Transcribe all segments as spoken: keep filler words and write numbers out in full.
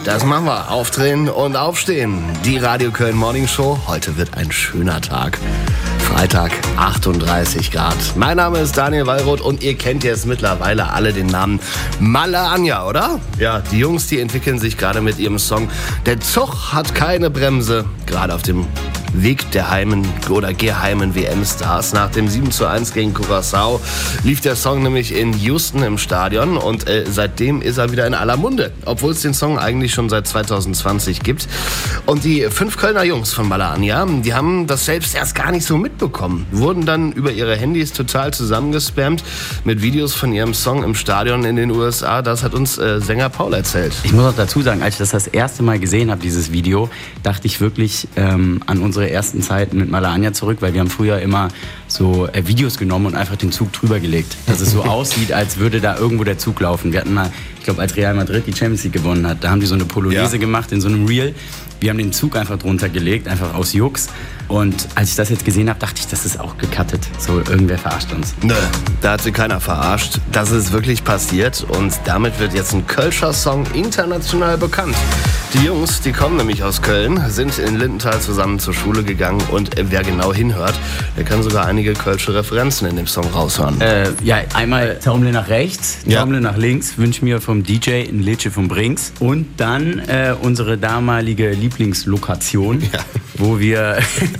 das machen wir. Aufdrehen und aufstehen. Die Radio Köln Morning Show. Heute wird ein schöner Tag. Freitag, achtunddreißig Grad. Mein Name ist Daniel Wallroth und ihr kennt jetzt mittlerweile alle den Namen Malle Anja, oder? Ja, die Jungs, die entwickeln sich gerade mit ihrem Song Der Zug hat keine Bremse, gerade auf dem Weg der heimen oder geheimen W M-Stars. Nach dem sieben zu eins gegen Curaçao lief der Song nämlich in Houston im Stadion und äh, seitdem ist er wieder in aller Munde, obwohl es den Song eigentlich schon seit zwanzig zwanzig gibt. Und die fünf Kölner Jungs von Malle Anja, die haben das selbst erst gar nicht so mitbekommen, wurden dann über ihre Handys total zusammengespammt mit Videos von ihrem Song im Stadion in den U S A. Das hat uns äh, Sänger Paul erzählt. Ich muss auch dazu sagen, als ich das das erste Mal gesehen habe, dieses Video, dachte ich wirklich ähm, an unsere ersten Zeiten mit Malle Anja zurück, weil wir haben früher immer so äh, Videos genommen und einfach den Zug drüber gelegt, dass es so aussieht, als würde da irgendwo der Zug laufen. Wir hatten mal, ich glaube, als Real Madrid die Champions League gewonnen hat, da haben die so eine Polonaise ja. gemacht in so einem Reel. Wir haben den Zug einfach drunter gelegt, einfach aus Jux. Und als ich das jetzt gesehen habe, dachte ich, das ist auch gecuttet. So, irgendwer verarscht uns. Nö, da hat sie keiner verarscht. Das ist wirklich passiert und damit wird jetzt ein Kölscher Song international bekannt. Die Jungs, die kommen nämlich aus Köln, sind in Lindenthal zusammen zur Schule gegangen und wer genau hinhört, der kann sogar einige kölsche Referenzen in dem Song raushören. Äh, ja, einmal Taumle nach rechts, Taumle ja. nach links, wünsch mir vom D J ein Lädchen vom Brinks und dann äh, unsere damalige Lieblingslokation, ja. wo wir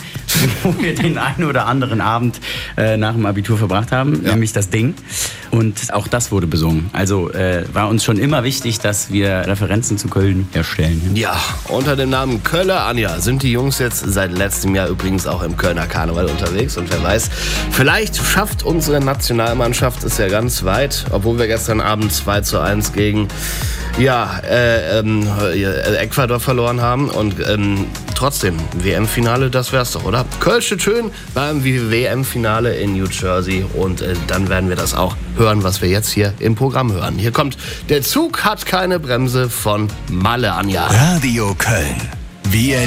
wo wir den einen oder anderen Abend äh, nach dem Abitur verbracht haben, ja. nämlich das Ding. Und auch das wurde besungen. Also äh, war uns schon immer wichtig, dass wir Referenzen zu Köln herstellen. Ja, unter dem Namen Kölle Anja sind die Jungs jetzt seit letztem Jahr übrigens auch im Kölner Karneval unterwegs. Und wer weiß, vielleicht schafft unsere Nationalmannschaft es ja ganz weit, obwohl wir gestern Abend zwei zu eins gegen ja, äh, ähm, Ecuador verloren haben. Und ähm, trotzdem, W M-Finale, das wär's doch, oder? Köln steht schön beim W M-Finale in New Jersey. Und äh, dann werden wir das auch hören, was wir jetzt hier im Programm hören. Hier kommt Der Zug hat keine Bremse von Malle Anja. Radio Köln. Wir